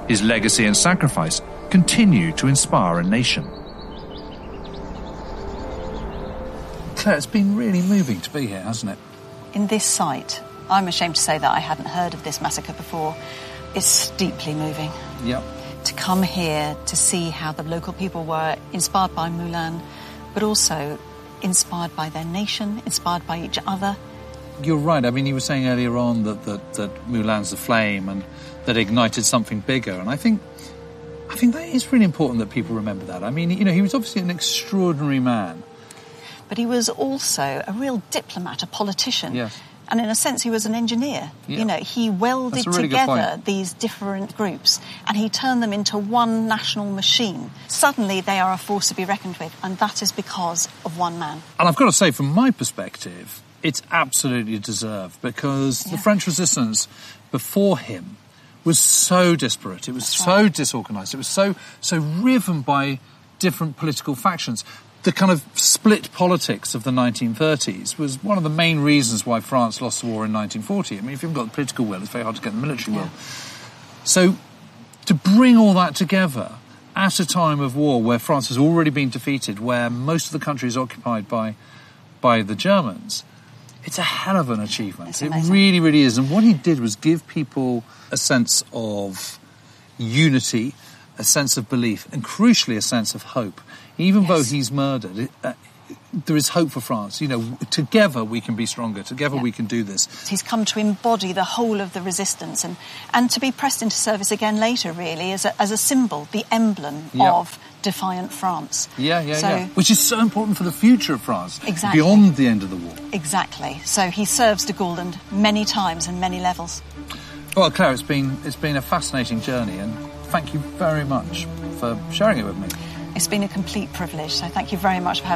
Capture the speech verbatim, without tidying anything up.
His legacy and sacrifice continue to inspire a nation. Claire, it's been really moving to be here, hasn't it? In this site, I'm ashamed to say that I hadn't heard of this massacre before. It's deeply moving. Yep. To come here to see how the local people were inspired by Moulin, but also inspired by their nation, inspired by each other. You're right. I mean, you were saying earlier on that, that, that Moulin's the flame and that ignited something bigger. And I think I think that is really important that people remember that. I mean, you know, he was obviously an extraordinary man. But he was also a real diplomat, a politician. Yes. And in a sense, he was an engineer. Yeah. You know, he welded really together these different groups and he turned them into one national machine. Suddenly, they are a force to be reckoned with, and that is because of one man. And I've got to say, from my perspective, it's absolutely deserved, because Yeah. the French resistance before him was so disparate. It was That's so right. disorganised. It was so so riven by different political factions. The kind of split politics of the nineteen thirties was one of the main reasons why France lost the war in nineteen forty. I mean, if you haven't got the political will, it's very hard to get the military Yeah. will. So to bring all that together at a time of war where France has already been defeated, where most of the country is occupied by by the Germans, it's a hell of an achievement. It's It amazing. really, really is. And what he did was give people a sense of unity, a sense of belief, and crucially a sense of hope. Even Yes. though he's murdered, it, uh, there is hope for France. You know, together we can be stronger. Together Yeah. we can do this. He's come to embody the whole of the resistance and, and to be pressed into service again later, really, as a, as a symbol, the emblem Yeah. of defiant France. Yeah, yeah, So- yeah. Which is so important for the future of France. Exactly. Beyond the end of the war. Exactly. So he serves de Gaulle and many times and many levels. Well, Claire, it's been, it's been a fascinating journey, and thank you very much for sharing it with me. It's been a complete privilege, so thank you very much for having